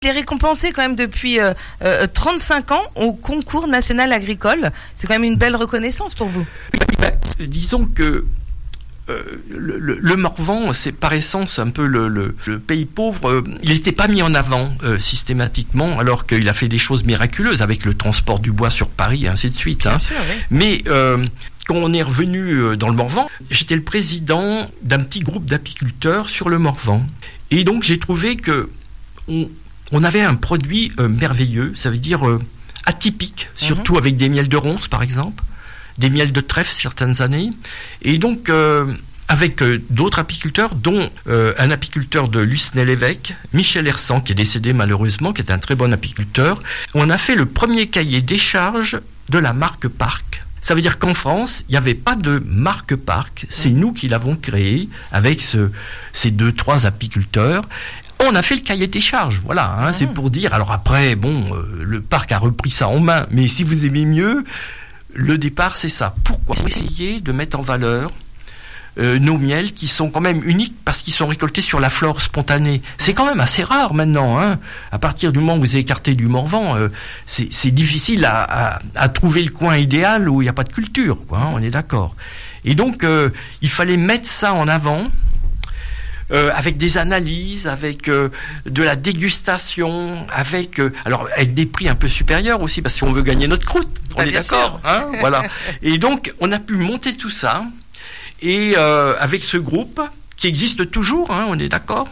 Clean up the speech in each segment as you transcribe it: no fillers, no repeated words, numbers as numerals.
Il est récompensé quand même depuis 35 ans au concours national agricole. C'est quand même une belle reconnaissance pour vous. Disons que le Morvan, c'est par essence un peu le pays pauvre. Il n'était pas mis en avant systématiquement, alors qu'il a fait des choses miraculeuses avec le transport du bois sur Paris et ainsi de suite. Bien sûr, oui. Mais quand on est revenu dans le Morvan, j'étais le président d'un petit groupe d'apiculteurs sur le Morvan. Et donc j'ai trouvé que on avait un produit merveilleux, ça veut dire atypique, surtout avec des miels de ronces par exemple, des miels de trèfle certaines années, et donc avec d'autres apiculteurs, dont un apiculteur de Lucenay-l'Évêque, Michel Hersan, qui est décédé malheureusement, qui était un très bon apiculteur. On a fait le premier cahier des charges de la marque Parc. Ça veut dire qu'en France, il n'y avait pas de marque Parc. C'est nous qui l'avons créé avec ces 2-3 apiculteurs. On a fait le cahier des charges, voilà, c'est pour dire. Alors après, le Parc a repris ça en main, mais si vous aimez mieux, le départ c'est ça. Pourquoi essayer de mettre en valeur nos miels qui sont quand même uniques parce qu'ils sont récoltés sur la flore spontanée. C'est quand même assez rare maintenant. À partir du moment où vous écartez du Morvan, c'est difficile à trouver le coin idéal où il n'y a pas de culture, on est d'accord. Et donc, il fallait mettre ça en avant. Avec des analyses, avec de la dégustation, avec des prix un peu supérieurs aussi, parce qu'on veut gagner notre croûte, on est d'accord, voilà. Et donc on a pu monter tout ça, et avec ce groupe qui existe toujours, on est d'accord.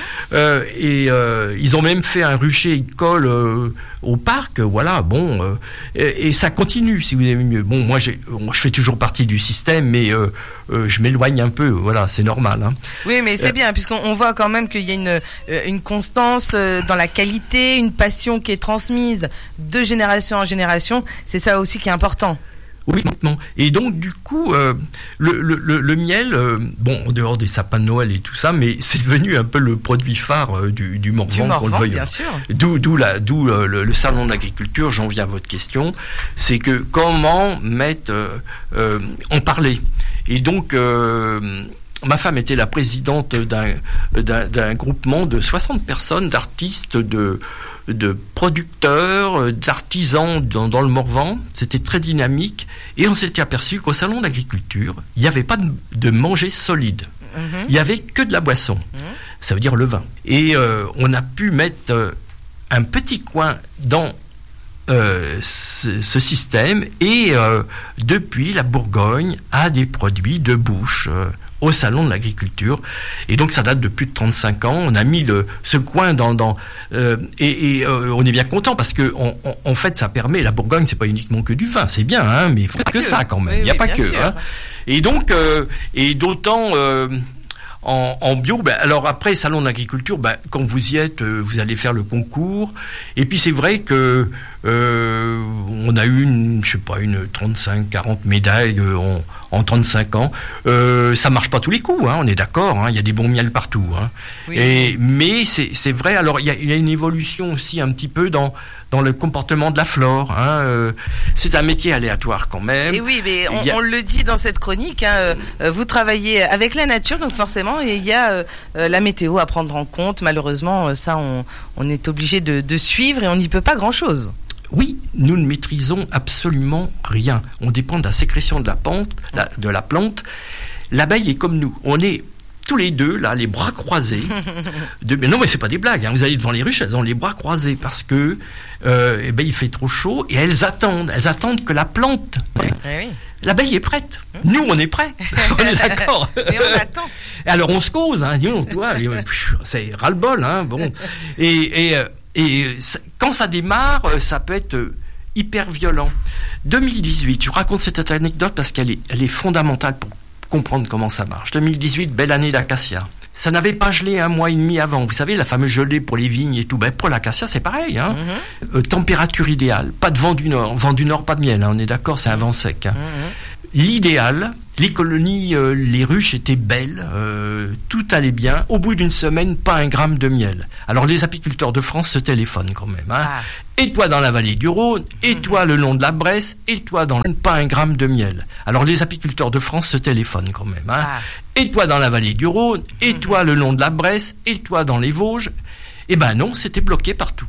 Ils ont même fait un rucher école au parc, voilà. Et ça continue, si vous aimez mieux. Moi, je fais toujours partie du système, mais je m'éloigne un peu, voilà, c'est normal. Oui, mais c'est bien, puisqu'on voit quand même qu'il y a une constance dans la qualité, une passion qui est transmise de génération en génération. C'est ça aussi qui est important. Oui, maintenant. Et donc, du coup, le miel, en dehors des sapins de Noël et tout ça, mais c'est devenu un peu le produit phare du Morvan, qu'on le veuille. Bien sûr. D'où le salon de l'agriculture, j'en viens à votre question, c'est que comment en parler. Et donc, ma femme était la présidente d'un groupement de 60 personnes, d'artistes, de producteurs, d'artisans dans le Morvan. C'était très dynamique, et on s'était aperçu qu'au salon d'agriculture, il n'y avait pas de manger solide. Il n'y avait que de la boisson. Ça veut dire le vin. Et on a pu mettre un petit coin dans ce système, et depuis, la Bourgogne a des produits de bouche au salon de l'agriculture, et donc ça date de plus de 35 ans. On a mis ce coin on est bien content, parce que en fait ça permet, la Bourgogne c'est pas uniquement que du vin, c'est bien, mais il faut pas que ça quand même, il n'y a pas que et donc et d'autant en bio. Alors après, salon d'agriculture, quand vous y êtes, vous allez faire le concours. Et puis c'est vrai que on a eu une 35-40 médailles en 35 ans. Ça marche pas tous les coups, on est d'accord. Il y a des bons miels partout. Oui. Mais c'est vrai. Alors il y a une évolution aussi un petit peu dans le comportement de la flore. C'est un métier aléatoire quand même. Et oui, mais on le dit dans cette chronique, vous travaillez avec la nature, donc forcément, il y a la météo à prendre en compte. Malheureusement, ça, on est obligé de suivre, et on n'y peut pas grand-chose. Oui, nous ne maîtrisons absolument rien. On dépend de la sécrétion de la plante. L'abeille est comme nous. On est tous les deux, là, les bras croisés. Mais non, mais c'est pas des blagues. Vous allez devant les ruches, elles ont les bras croisés parce que il fait trop chaud, et elles attendent que la plante. Oui. L'abeille est prête. Nous, on est prêts. On est d'accord. Et on attend. Alors, on se cause, toi, c'est ras-le-bol, Et quand ça démarre, ça peut être hyper violent. 2018, je raconte cette anecdote parce qu'elle est fondamentale pour comprendre comment ça marche. 2018, belle année d'acacia. Ça n'avait pas gelé 1 mois et demi avant. Vous savez, la fameuse gelée pour les vignes et tout. Pour l'acacia, c'est pareil. Température idéale, pas de vent du nord. Vent du nord, pas de miel. On est d'accord, c'est un vent sec. L'idéal, les colonies, les ruches étaient belles, tout allait bien. Au bout d'une semaine, pas 1 gramme de miel. Alors les apiculteurs de France se téléphonent quand même. Et toi dans la vallée du Rhône, et toi le long de la Bresse, et toi dans pas 1 gramme de miel. Alors les apiculteurs de France se téléphonent quand même. Et toi dans la vallée du Rhône, et toi le long de la Bresse, et toi dans les Vosges. Eh ben non, c'était bloqué partout.